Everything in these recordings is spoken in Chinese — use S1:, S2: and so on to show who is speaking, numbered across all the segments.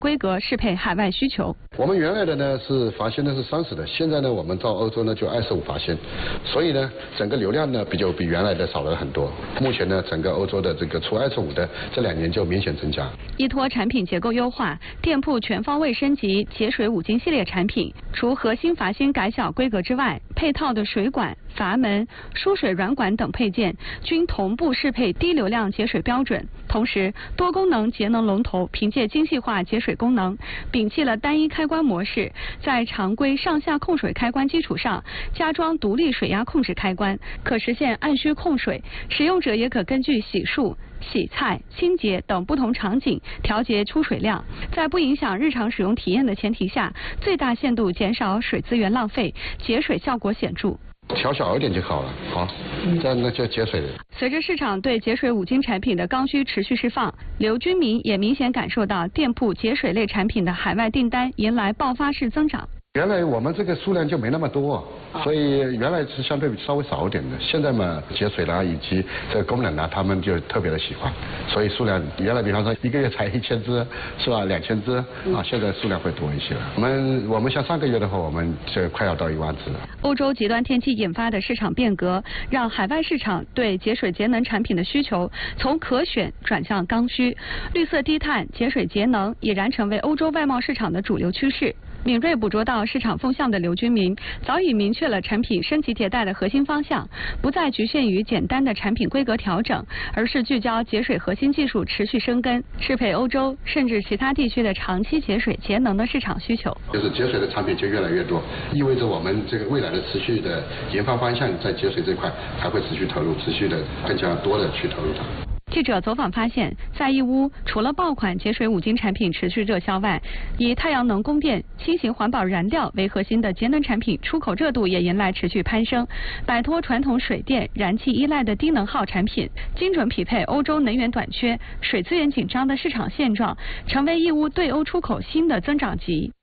S1: 规格适配海外需求。
S2: 我们原来的呢是罚锌呢是30的，现在呢我们到欧洲呢就25罚锌，所以呢整个流量呢比原来的少了很多。目前呢整个欧洲的这个除25的这2年就明显增加。
S1: 依托产品结构优化，店铺全方位升级节水5金系列产品，除核心阀芯改小规格之外，配套的水管、阀门、输水软管等配件均同步适配低流量节水标准。同时，多功能节能龙头凭借精细化节水功能，摒弃了单一开关模式，在常规上下控水开关基础上加装独立水压控制开关，可实现按需控水。使用者也可根据洗漱、洗菜、清洁等不同场景调节出水量，在不影响日常使用体验的前提下，最大限度减少水资源浪费，节水效果显著。
S2: 调小一点就好了，好，这样呢就节水了。
S1: 随着市场对节水5金产品的刚需持续释放，刘军民也明显感受到店铺节水类产品的海外订单迎来爆发式增长。
S2: 原来我们这个数量就没那么多，所以原来是相对稍微少一点的。现在嘛，节水啦以及这个功能啦，他们就特别的喜欢，所以数量原来比方说1个月才1000只，是吧？2000只啊，现在数量会多一些了。我们像上个月的话，我们就快要到1万只了。
S1: 欧洲极端天气引发的市场变革，让海外市场对节水节能产品的需求从可选转向刚需，绿色低碳、节水节能已然成为欧洲外贸市场的主流趋势。敏锐捕捉到市场风向的刘军民，早已明确了产品升级迭代的核心方向，不再局限于简单的产品规格调整，而是聚焦节水核心技术持续生根，适配欧洲甚至其他地区的长期节水节能的市场需求。
S2: 就是节水的产品就越来越多，意味着我们这个未来的持续的研发方向在节水这块还会持续投入，持续的更加多的去投入它。
S1: 记者走访发现，在义乌除了爆款节水5金产品持续热销外，以太阳能供电、新型环保燃料为核心的节能产品出口热度也迎来持续攀升。摆脱传统水电、燃气依赖的低能耗产品，精准匹配欧洲能源短缺、水资源紧张的市场现状，成为义乌对欧出口新的增长极。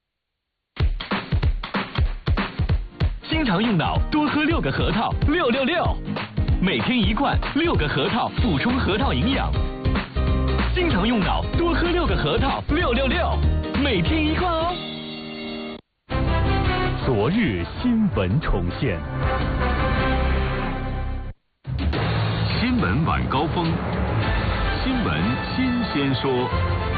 S3: 经常用脑，多喝6个核桃，666。每天1罐，6个核桃，补充核桃营养。经常用脑，多喝6个核桃，666。每天1罐哦。昨日新闻重现。新闻晚高峰，新闻新鲜说。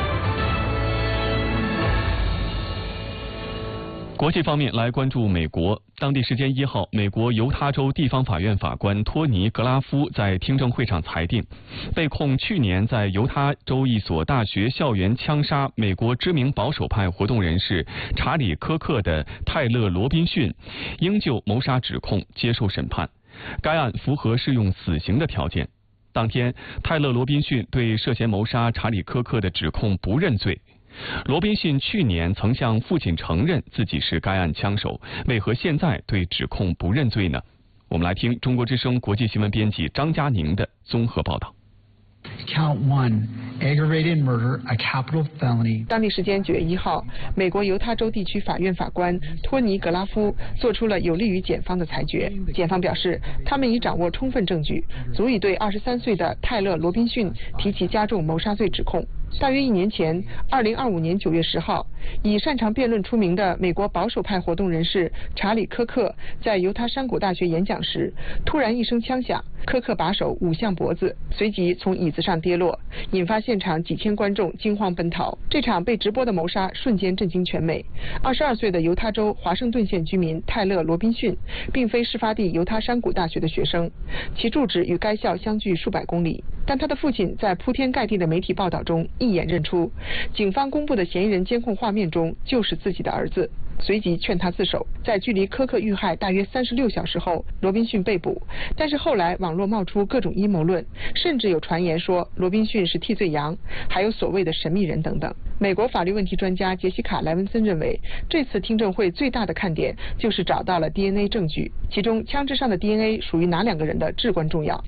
S3: 国际方面来关注美国。当地时间1号，美国犹他州地方法院法官托尼·格拉夫在听证会上裁定，被控去年在犹他州一所大学校园枪杀美国知名保守派活动人士查理·科克的泰勒·罗宾逊，应就谋杀指控接受审判。该案符合适用死刑的条件。当天，泰勒·罗宾逊对涉嫌谋杀查理·科克的指控不认罪。罗宾逊去年曾向父亲承认自己是该案枪手，为何现在对指控不认罪呢？我们来听中国之声国际新闻编辑张佳宁的综合报道。
S4: Count 1, aggravated murder, a capital felony.
S5: 当地时间9月1号，美国犹他州地区法院法官托尼·格拉夫做出了有利于检方的裁决。检方表示，他们已掌握充分证据，足以对23岁的泰勒·罗宾逊提起加重谋杀罪指控。大约1年前，2025年9月10号，以擅长辩论出名的美国保守派活动人士查理·科克在犹他山谷大学演讲时，突然一声枪响，科克把手捂向脖子，随即从椅子上跌落，引发现场几千观众惊慌奔逃。这场被直播的谋杀瞬间震惊全美。22岁的犹他州华盛顿县居民泰勒·罗宾逊，并非事发地犹他山谷大学的学生，其住址与该校相距数百公里，但他的父亲在铺天盖地的媒体报道中一眼认出，警方公布的嫌疑人监控画面中就是自己的儿子，随即劝他自首。在距离科克遇害大约36小时后，罗宾逊被捕，但是后来网络冒出各种阴谋论，甚至有传言说罗宾逊是替罪羊，还有所谓的神秘人等等。美国法律问题专家杰西卡·莱文森认为，这次听证会最大的看点就是找到了 DNA 证据，其中枪支上的 DNA 属于哪2个人的至关重要。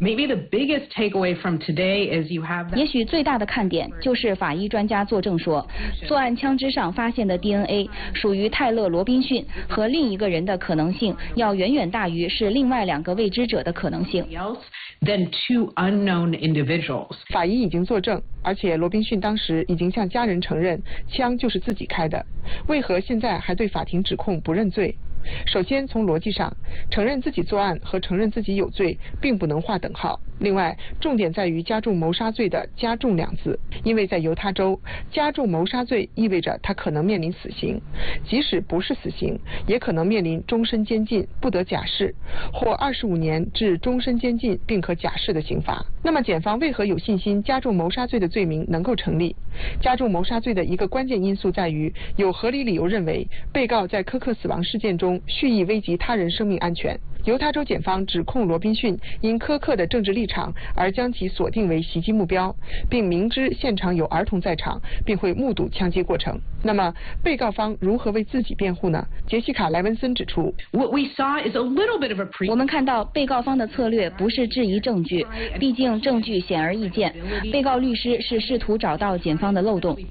S6: 也许最大的看点就是法医专家作证说，作案枪支上发现的 DNA 属于泰勒·罗宾逊，和另一个人的可能性要远远大于是另外2个未知者的可能性。
S5: 法医已经作证， 而且罗宾逊当时已经向家人承认枪就是自己开的，为何现在还对法庭指控不认罪？首先，从逻辑上，承认自己作案和承认自己有罪并不能划等号。另外，重点在于加重谋杀罪的“加重”两字，因为在犹他州，加重谋杀罪意味着他可能面临死刑，即使不是死刑，也可能面临终身监禁不得假释，或25年至终身监禁并可假释的刑罚。那么，检方为何有信心加重谋杀罪的罪名能够成立？加重谋杀罪的一个关键因素在于有合理理由认为被告在科克死亡事件中蓄意危及他人生命安全。犹他州检方指控罗宾逊因科克的政治立场而将其锁定为袭击目标，并明知现场有儿童在场，并会目睹枪击过程。那么，被告方如何为自己辩护呢？杰西卡·莱文森指出，
S6: 我们看到被告方的策略不是质疑证据，毕竟证据显而易见。被告律师是试图找到检方的漏洞。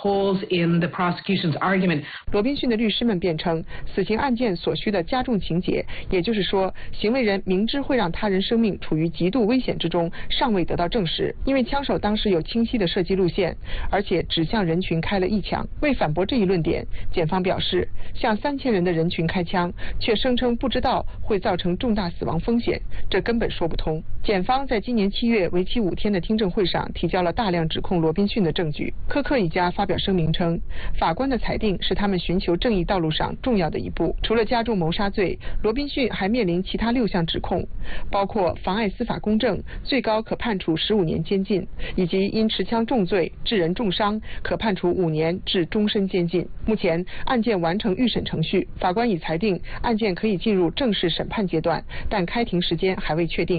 S5: 罗宾逊的律师们辩称，死刑案件所需的加重情节，也就是说，行为人明知会让他人生命处于极度危险之中，尚未得到证实。因为枪手当时有清晰的射击路线，而且只向人群开了一枪。为反驳这一论点，检方表示，向3000人的人群开枪，却声称不知道会造成重大死亡风险，这根本说不通。检方在今年7月为期5天的听证会上提交了大量指控罗宾逊的证据。科克一家发表声明称，法官的裁定是他们寻求正义道路上重要的一步。除了加重谋杀罪，罗宾逊还面临其他6项指控，包括妨碍司法公正，最高可判处15年监禁，以及因持枪重罪致人重伤，可判处5年至终身监禁。目前案件完成预审程序，法官已裁定案件可以进入正式审判阶段，但开庭时间还未确定。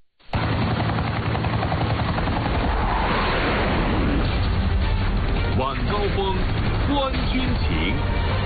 S7: 晚高峰，观军情。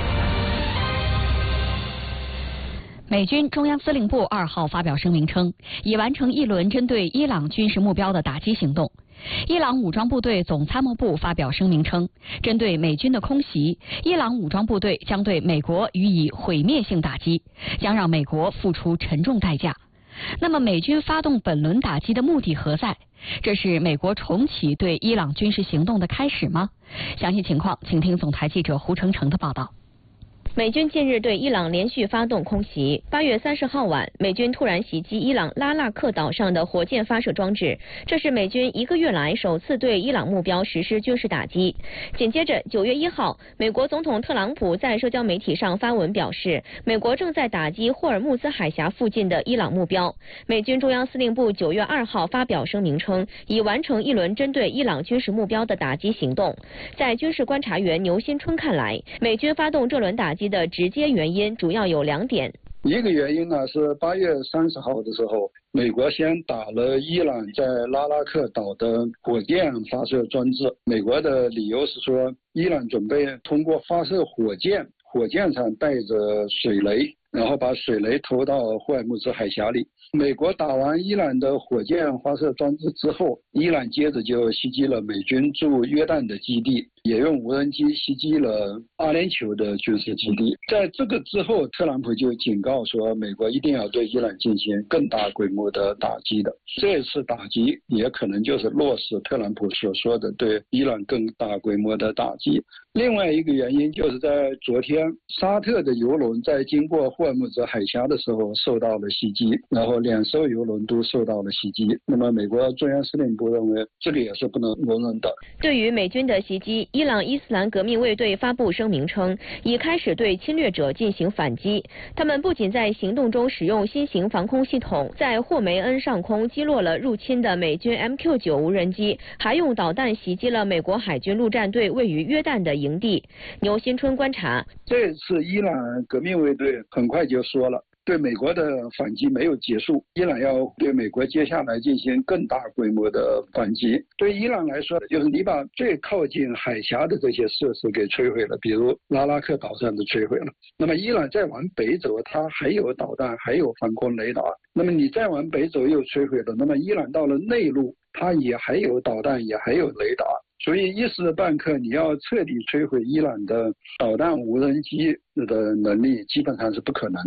S1: 美军中央司令部2号发表声明称，已完成一轮针对伊朗军事目标的打击行动。伊朗武装部队总参谋部发表声明称，针对美军的空袭，伊朗武装部队将对美国予以毁灭性打击，将让美国付出沉重代价。那么，美军发动本轮打击的目的何在？这是美国重启对伊朗军事行动的开始吗？详细情况，请听总台记者胡成成的报道。
S8: 美军近日对伊朗连续发动空袭。8月30号晚，美军突然袭击伊朗拉纳克岛上的火箭发射装置，这是美军1个月来首次对伊朗目标实施军事打击。紧接着，9月1号，美国总统特朗普在社交媒体上发文表示，美国正在打击霍尔木兹海峡附近的伊朗目标。美军中央司令部9月2号发表声明称，已完成一轮针对伊朗军事目标的打击行动。在军事观察员牛新春看来，美军发动这轮打击的直接原因主要有2点。
S9: 一个原因呢是8月30号的时候，美国先打了伊朗在拉拉克岛的火箭发射装置。美国的理由是说，伊朗准备通过发射火箭，火箭上带着水雷，然后把水雷投到霍尔木兹海峡里。美国打完伊朗的火箭发射装置之后，伊朗接着就袭击了美军驻约旦的基地，也用无人机袭击了阿联酋的军事基地。在这个之后，特朗普就警告说，美国一定要对伊朗进行更大规模的打击的。这次打击也可能就是落实特朗普所说的对伊朗更大规模的打击。另外一个原因就是在昨天，沙特的油轮在经过霍尔木兹海峡的时候受到了袭击，然后2艘油轮都受到了袭击。那么美国中央司令部认为这个也是不能容忍的。
S8: 对于美军的袭击，伊朗伊斯兰革命卫队发布声明称，已开始对侵略者进行反击。他们不仅在行动中使用新型防空系统，在霍梅恩上空击落了入侵的美军 MQ-9 无人机，还用导弹袭击了美国海军陆战队位于约旦的营地。牛新春观察，
S9: 这次伊朗革命卫队很快就说了，对美国的反击没有结束，伊朗要对美国接下来进行更大规模的反击。对伊朗来说，就是你把最靠近海峡的这些设施给摧毁了，比如拉拉克岛上的摧毁了。那么伊朗再往北走，它还有导弹，还有防空雷达。那么你再往北走又摧毁了，那么伊朗到了内陆，它也还有导弹，也还有雷达。所以一时半刻你要彻底摧毁伊朗的导弹无人机的能力，基本上是不可能的。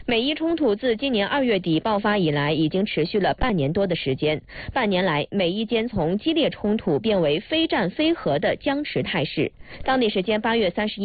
S8: 美伊冲突自今年2月底爆发以来，已经持续了半年多的时间。半年来，美伊间从激烈冲突变为非战非和的僵持态势。当地时间8月31